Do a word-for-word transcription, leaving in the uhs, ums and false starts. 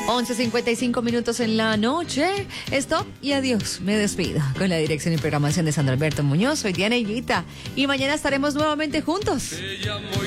once cincuenta y cinco minutos en la noche. Stop y adiós. Me despido con la dirección y programación de Sandro Alberto Muñoz. Soy Diana Higuita y mañana estaremos nuevamente juntos.